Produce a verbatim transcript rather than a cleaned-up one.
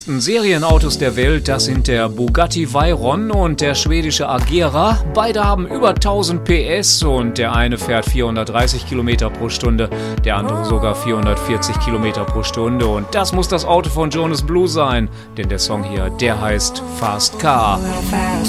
Serienautos der Welt, das sind der Bugatti Veyron und der schwedische Agera. Beide haben über tausend P S und der eine fährt vierhundertdreißig Kilometer pro Stunde, der andere sogar vierhundertvierzig Kilometer pro Stunde. Und das muss das Auto von Jonas Blue sein, denn der Song hier, der heißt Fast Car.